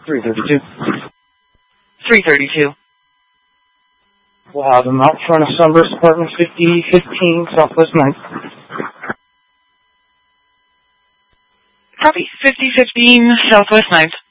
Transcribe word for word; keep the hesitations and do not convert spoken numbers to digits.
three thirty-two. three thirty-two. We'll have them out front of Sunburst Apartment fifty fifteen, Southwest ninth. Copy. fifty fifteen, Southwest ninth.